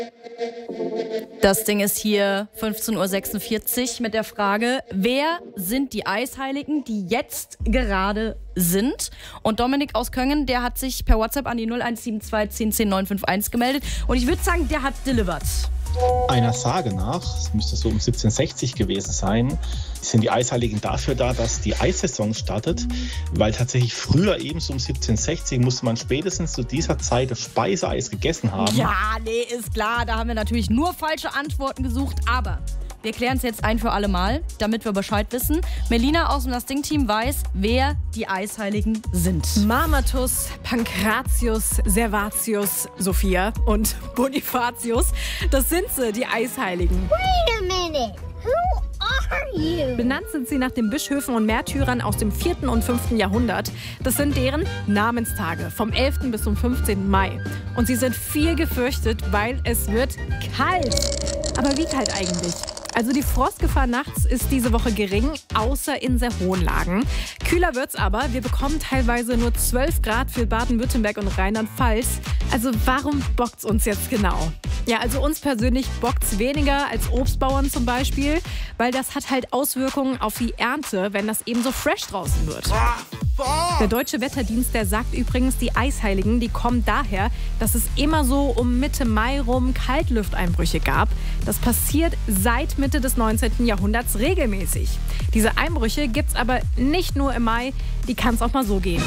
Das Ding ist hier 15:46 Uhr mit der Frage, wer sind die Eisheiligen, die jetzt gerade sind? Und Dominik aus Köngen, der hat sich per WhatsApp an die 0172 10 10 951 gemeldet. Und ich würde sagen, der hat delivered. Einer Sage nach, es müsste so um 1760 gewesen sein, sind die Eisheiligen dafür da, dass die Eissaison startet, weil tatsächlich früher ebenso um 1760 musste man spätestens zu dieser Zeit das Speiseeis gegessen haben. Ja, nee, ist klar, da haben wir natürlich nur falsche Antworten gesucht, aber wir klären es jetzt ein für alle Mal, damit wir Bescheid wissen. Melina aus dem Nasting-Team weiß, wer die Eisheiligen sind. Marmatus, Pankratius, Servatius, Sophia und Bonifatius. Das sind sie, die Eisheiligen. Wait a minute. Who are you? Benannt sind sie nach den Bischöfen und Märtyrern aus dem 4. und 5. Jahrhundert. Das sind deren Namenstage, vom 11. bis zum 15. Mai. Und sie sind viel gefürchtet, weil es wird kalt. Aber wie kalt eigentlich? Also die Frostgefahr nachts ist diese Woche gering, außer in sehr hohen Lagen. Kühler wird's aber. Wir bekommen teilweise nur 12 Grad für Baden-Württemberg und Rheinland-Pfalz. Also warum bockt's uns jetzt genau? Ja, also uns persönlich bockt's weniger als Obstbauern zum Beispiel, weil das hat halt Auswirkungen auf die Ernte, wenn das eben so fresh draußen wird. Der Deutsche Wetterdienst, der sagt übrigens, die Eisheiligen, die kommen daher, dass es immer so um Mitte Mai rum Kaltlüfteinbrüche gab. Das passiert seit Mitte des 19. Jahrhunderts regelmäßig. Diese Einbrüche gibt's aber nicht nur im Mai, die kann es auch mal so gehen.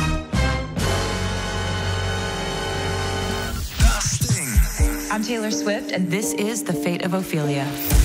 I'm Taylor Swift and this is The Fate of Ophelia.